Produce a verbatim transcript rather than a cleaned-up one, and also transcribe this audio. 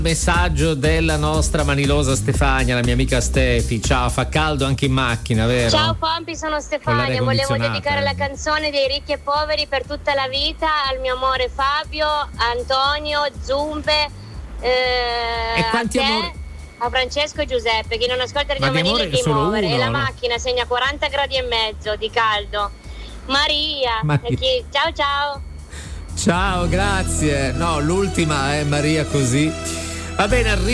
Messaggio della nostra manilosa Stefania, la mia amica Stefi. Ciao, fa caldo anche in macchina, vero? Ciao Pompi, sono Stefania. Volevo dedicare la canzone dei ricchi e poveri per tutta la vita al mio amore Fabio, Antonio, Zumbe, eh, e quanti a te, amori? a Francesco e Giuseppe, che non ascolta Ma Radio Manile di muovere. uno, e la no? macchina segna quaranta gradi e mezzo di caldo. Maria, Maria. e chi... ciao ciao. Ciao, grazie. No, l'ultima è Maria così. Va bene, arriva.